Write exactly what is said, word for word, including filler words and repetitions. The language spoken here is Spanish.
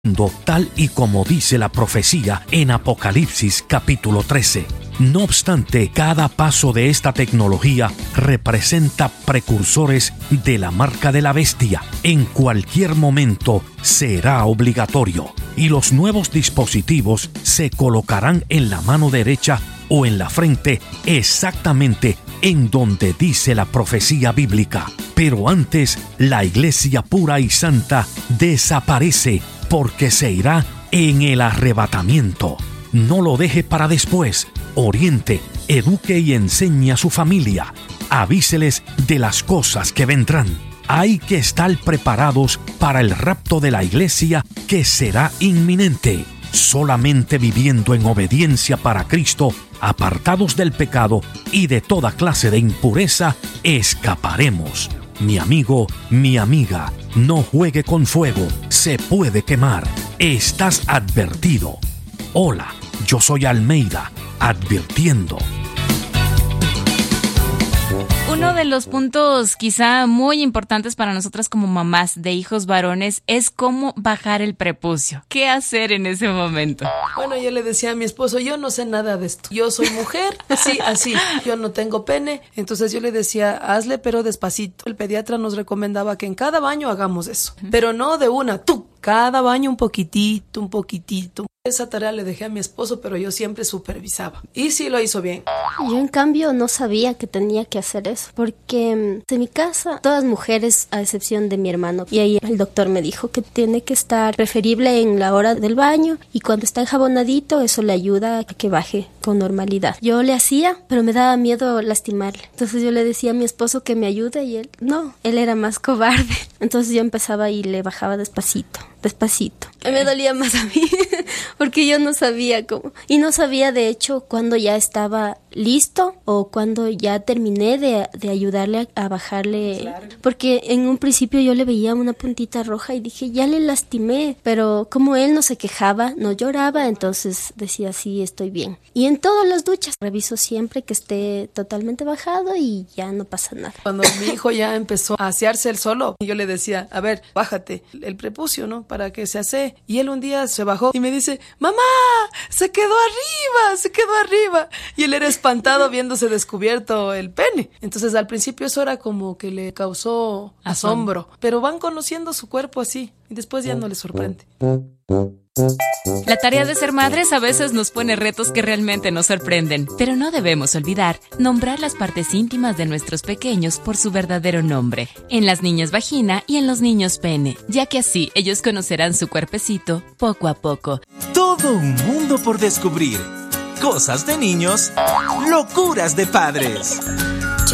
tal y como dice la profecía en Apocalipsis capítulo trece. No obstante, cada paso de esta tecnología representa precursores de la marca de la bestia. En cualquier momento será obligatorio y los nuevos dispositivos se colocarán en la mano derecha o en la frente, exactamente en donde dice la profecía bíblica. Pero antes, la iglesia pura y santa desaparece porque se irá en el arrebatamiento. No lo deje para después. Oriente, eduque y enseñe a su familia. Avíseles de las cosas que vendrán. Hay que estar preparados para el rapto de la iglesia que será inminente. Solamente viviendo en obediencia para Cristo, apartados del pecado y de toda clase de impureza, escaparemos. Mi amigo, mi amiga, no juegue con fuego, se puede quemar. Estás advertido. Hola, yo soy Almeida, advirtiendo. Uno de los puntos quizá muy importantes para nosotras como mamás de hijos varones es cómo bajar el prepucio. ¿Qué hacer en ese momento? Bueno, yo le decía a mi esposo, yo no sé nada de esto. Yo soy mujer, así, así. Yo no tengo pene. Entonces yo le decía, hazle pero despacito. El pediatra nos recomendaba que en cada baño hagamos eso. Pero no de una, tú. Cada baño un poquitito, un poquitito. Esa tarea le dejé a mi esposo, pero yo siempre supervisaba. Y sí lo hizo bien. Yo, en cambio, no sabía que tenía que hacer eso, porque en mi casa, todas mujeres, a excepción de mi hermano. Y ahí el doctor me dijo que tiene que estar preferible en la hora del baño, y cuando está enjabonadito, eso le ayuda a que baje con normalidad. Yo le hacía, pero me daba miedo lastimarle. Entonces yo le decía a mi esposo que me ayude, y él, no, él era más cobarde. Entonces yo empezaba y le bajaba despacito. Despacito. Me dolía más a mí porque yo no sabía cómo. Y no sabía, de hecho, cuando ya estaba listo o cuando ya terminé de, de ayudarle a, a bajarle. Claro. Porque en un principio yo le veía una puntita roja y dije, ya le lastimé. Pero como él no se quejaba, no lloraba, entonces decía, sí, estoy bien. Y en todas las duchas reviso siempre que esté totalmente bajado y ya no pasa nada. Cuando mi hijo ya empezó a asearse él solo, yo le decía, a ver, bájate el prepucio, ¿no? Para que se asee. Y él un día se bajó y me dice, mamá, se quedó arriba, se quedó arriba. Y él era espantado viéndose descubierto el pene. Entonces al principio eso era como que le causó asombro. Pero van conociendo su cuerpo así y después ya no les sorprende. La tarea de ser madres a veces nos pone retos que realmente nos sorprenden, pero no debemos olvidar nombrar las partes íntimas de nuestros pequeños por su verdadero nombre. En las niñas vagina y en los niños pene, ya que así ellos conocerán su cuerpecito poco a poco. Todo un mundo por descubrir. Cosas de niños, locuras de padres.